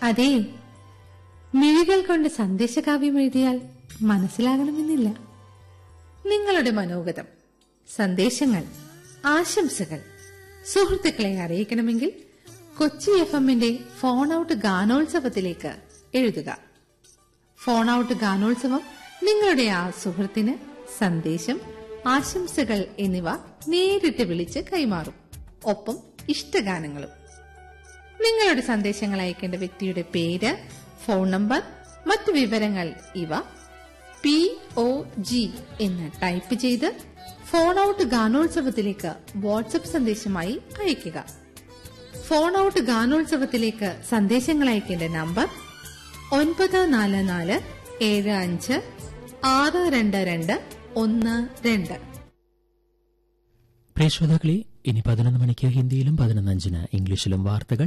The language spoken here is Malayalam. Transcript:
അതെ, മിഴികൾ കൊണ്ട് സന്ദേശകാവ്യം എഴുതിയാൽ മനസ്സിലാകണമെന്നില്ല. നിങ്ങളുടെ മനോഗതം, സന്ദേശങ്ങൾ, ആശംസകൾ സുഹൃത്തുക്കളെ അറിയിക്കണമെങ്കിൽ കൊച്ചി FM-ന്റെ ഫോൺ ഔട്ട് ഗാനോത്സവത്തിലേക്ക് എഴുതുക. ഫോൺ ഔട്ട് ഗാനോത്സവം നിങ്ങളുടെ ആ സുഹൃത്തിന് സന്ദേശം, ആശംസകൾ എന്നിവ നേരിട്ട് വിളിച്ച് കൈമാറും. ഒപ്പം ഇഷ്ടഗാനങ്ങളും. നിങ്ങളുടെ സന്ദേശങ്ങൾ അയക്കേണ്ട വ്യക്തിയുടെ പേര്, ഫോൺ നമ്പർ, മറ്റു വിവരങ്ങൾ ഇവ POG എന്ന് ടൈപ്പ് ചെയ്ത് ഫോൺ ഔട്ട് ഗാനോത്സവത്തിലേക്ക് വാട്സ്ആപ്പ് സന്ദേശമായി അയയ്ക്കുക. ഫോൺ ഔട്ട് ഗാനോത്സവത്തിലേക്ക് സന്ദേശങ്ങൾ അയക്കേണ്ട നമ്പർ 9475562212. പ്രിയ ശ്രോതാക്കളെ, ഇനി 11 മണിക്ക് ഹിന്ദിയിലും 11:05 ഇംഗ്ലീഷിലും വാർത്തകൾ.